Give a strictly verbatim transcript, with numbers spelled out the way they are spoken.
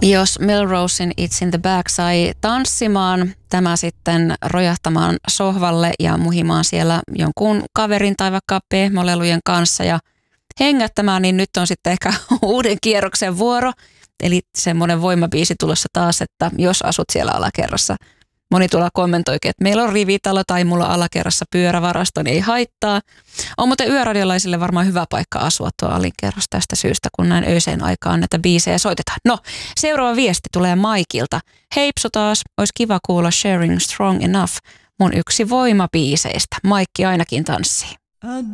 Jos Melrosein It's in the Bag sai tanssimaan, tämä sitten rojahtamaan sohvalle ja muhimaan siellä jonkun kaverin tai vaikka pehmolelujen kanssa ja hengättämään, niin nyt on sitten ehkä uuden kierroksen vuoro. Eli semmoinen voimabiisi tulossa taas, että jos asut siellä alakerrassa. Moni tuolla kommentoikin, että meillä on rivitalo tai mulla alakerrassa pyörävarasto, niin ei haittaa. On muuten yöradiolaisille varmaan hyvä paikka asua tuo alikerros tästä syystä, kun näin öiseen aikaan näitä biisejä soitetaan. No, seuraava viesti tulee Maikilta. Heipsu taas, olisi kiva kuulla Sharing Strong Enough, mun yksi voimabiiseistä. Maikki ainakin tanssii.